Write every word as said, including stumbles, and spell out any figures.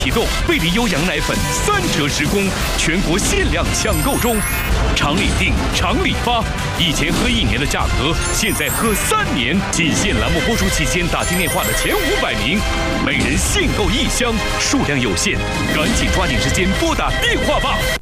启动贝利优羊奶粉三折时供，全国限量抢购中，常理定，常理发，以前喝一年的价格，现在喝三年。仅限栏目播出期间打进电话的前五百名，每人限购一箱，数量有限，赶紧抓紧时间拨打电话吧。